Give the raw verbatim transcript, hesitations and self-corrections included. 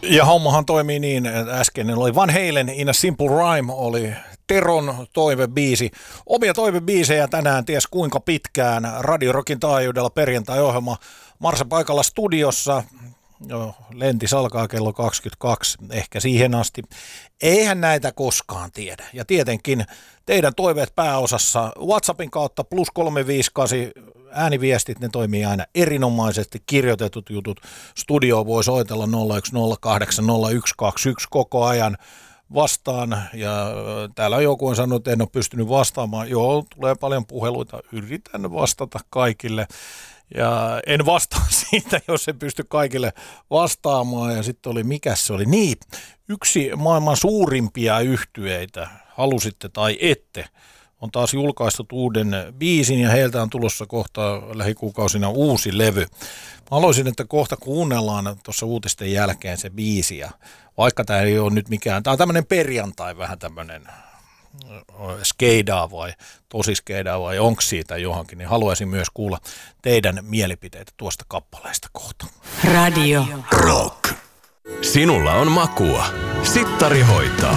Ja hommahan toimii niin, että äsken oli Van Halen In a Simple Rhyme oli Teron toivebiisi. Omia toivebiisejä tänään ties kuinka pitkään Radio Rockin taajuudella perjantai-ohjelma. Marsa paikalla studiossa. Joo, lentis alkaa kello kaksikymmentäkaksi, ehkä siihen asti. Eihän näitä koskaan tiedä. Ja tietenkin teidän toiveet pääosassa WhatsAppin kautta plus kolme viisi kahdeksan ääniviestit, ne toimii aina erinomaisesti. Kirjoitetut jutut, studio voi soitella nolla yksi nolla kahdeksan nolla yksi kaksi yksi koko ajan vastaan. Ja täällä joku on sanonut, että en ole pystynyt vastaamaan. Joo, tulee paljon puheluita, yritän vastata kaikille. Ja en vastaa siitä, jos en pysty kaikille vastaamaan. Ja sitten oli, mikä se oli? Niin, yksi maailman suurimpia yhtyeitä, halusitte tai ette, on taas julkaistu uuden biisin ja heiltä on tulossa kohta lähikuukausina uusi levy. Mä haluaisin, että kohta kuunnellaan tuossa uutisten jälkeen se biisi. Ja vaikka tämä ei ole nyt mikään, tämä on tämmöinen perjantai vähän tämmöinen skeidaa vai tosi skeidaa vai onko siitä johonkin, niin haluaisin myös kuulla teidän mielipiteitä tuosta kappaleesta kohta. Radio Rock. Sinulla on makua. Sittari hoitaa.